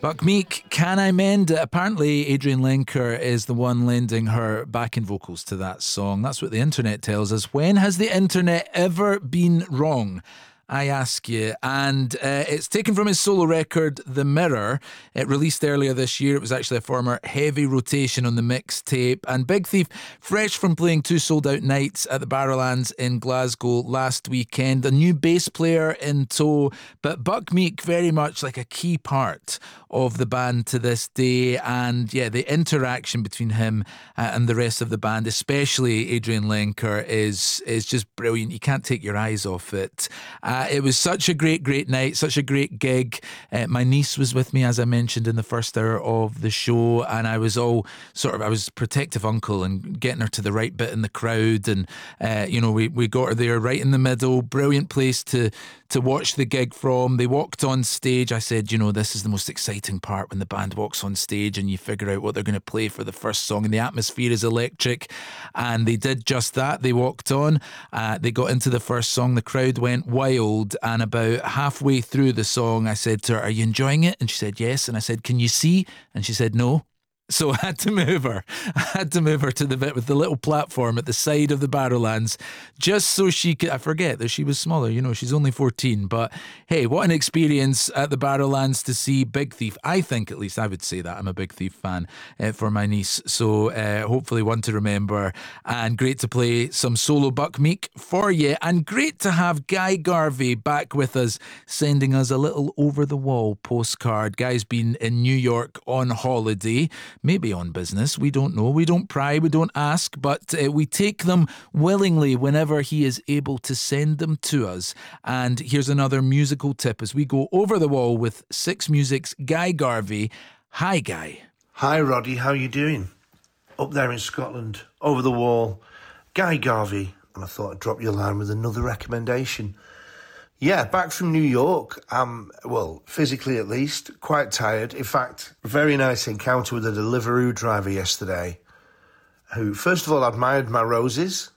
Buck Meek, Can I Mend It? Apparently, Adrian Lenker is the one lending her backing vocals to that song. That's what the internet tells us. When has the internet ever been wrong? I ask you. And it's taken from his solo record, The Mirror. It released earlier this year. It was actually a former heavy rotation on the mixtape. And Big Thief, fresh from playing 2 sold-out nights at the Barrowlands in Glasgow last weekend. A new bass player in tow, but Buck Meek very much like a key part of the band to this day. And yeah, the interaction between him and the rest of the band, especially Adrian Lenker, is just brilliant. You can't take your eyes off it. It was such a great night, such a great gig. My niece was with me, as I mentioned in the first hour of the show, and I was all I was protective uncle and getting her to the right bit in the crowd, and we got her there right in the middle. Brilliant place to watch the gig from. They walked on stage. I said, this is the most exciting part, when the band walks on stage and you figure out what they're going to play for the first song, and the atmosphere is electric. And they did just that. They walked on, they got into the first song, the crowd went wild. And about halfway through the song, I said to her, "Are you enjoying it?" And she said, "Yes." And I said, "Can you see?" And she said, "No." So I had to move her. I had to move her to the bit with the little platform at the side of the Barrowlands, just so she could. I forget that she was smaller. She's only 14. But hey, what an experience at the Barrowlands to see Big Thief. I think, at least I would say that I'm a Big Thief fan for my niece. So hopefully one to remember. And great to play some solo Buck Meek for you. And great to have Guy Garvey back with us, sending us a little over-the-wall postcard. Guy's been in New York on holiday. Maybe on business, we don't know. We don't pry, we don't ask, but we take them willingly whenever he is able to send them to us. And here's another musical tip as we go over the wall with Six Music's Guy Garvey. Hi, Guy. Hi, Roddy. How you doing? Up there in Scotland, over the wall, Guy Garvey. And I thought I'd drop you a line with another recommendation. Yeah, back from New York. Physically at least, quite tired. In fact, a very nice encounter with a Deliveroo driver yesterday who, first of all, admired my roses.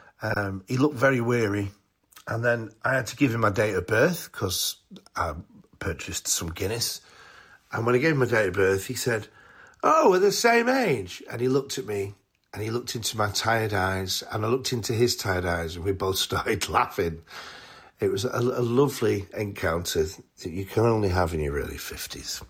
He looked very weary. And then I had to give him my date of birth because I purchased some Guinness. And when I gave him my date of birth, he said, "Oh, we're the same age." And he looked at me and he looked into my tired eyes and I looked into his tired eyes and we both started laughing. It was a lovely encounter that you can only have in your early 50s.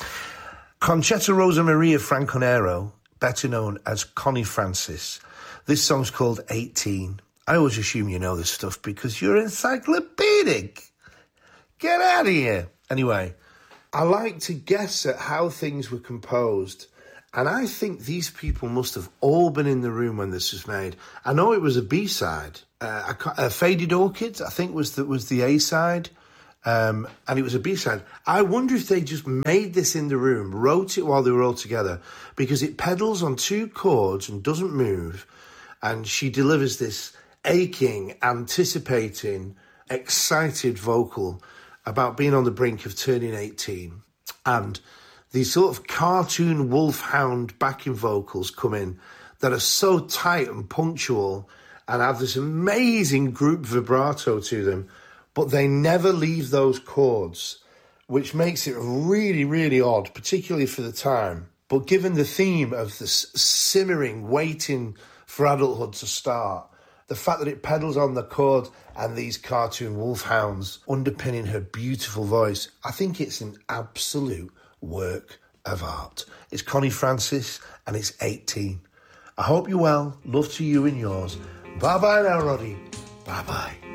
Conchetta Rosa Maria Franconero, better known as Connie Francis. This song's called 18. I always assume you know this stuff because you're encyclopedic. Get out of here. Anyway, I like to guess at how things were composed. And I think these people must have all been in the room when this was made. I know it was a B-side. Faded Orchids, I think, was the A-side. And it was a B-side. I wonder if they just made this in the room, wrote it while they were all together, because it pedals on 2 chords and doesn't move. And she delivers this aching, anticipating, excited vocal about being on the brink of turning 18. And these sort of cartoon wolfhound backing vocals come in that are so tight and punctual and have this amazing group vibrato to them, but they never leave those chords, which makes it really, really odd, particularly for the time. But given the theme of this simmering, waiting for adulthood to start, the fact that it pedals on the chord and these cartoon wolfhounds underpinning her beautiful voice, I think it's an absolute work of art. It's Connie Francis and it's 18. I hope you're well. Love to you and yours. Bye-bye now, Roddy. Bye-bye.